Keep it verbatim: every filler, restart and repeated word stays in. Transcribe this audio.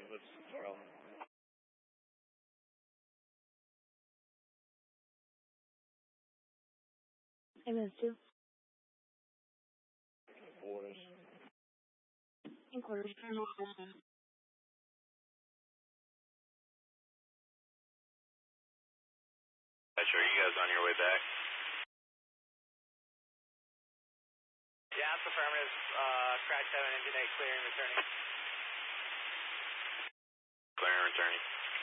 What's four L? I missed you. Quarters. In quarters. Sure, you guys on your way back? Yeah, it's affirmative. Uh, crash seven, engine eight, clearing, returning. Clearing, returning.